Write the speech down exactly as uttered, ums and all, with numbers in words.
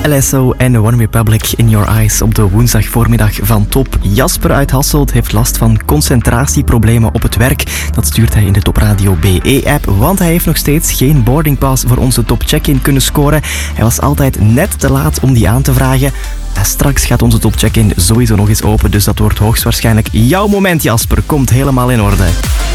L S O en One Republic in Your Eyes op de woensdagvoormiddag van Top. Jasper uit Hasselt heeft last van concentratieproblemen op het werk. Dat stuurt hij in de Top Radio B E-app, want hij heeft nog steeds geen boardingpass voor onze Top Check-in kunnen scoren. Hij was altijd net te laat om die aan te vragen. En straks gaat onze Top Check-in sowieso nog eens open, dus dat wordt hoogstwaarschijnlijk jouw moment, Jasper. Komt helemaal in orde.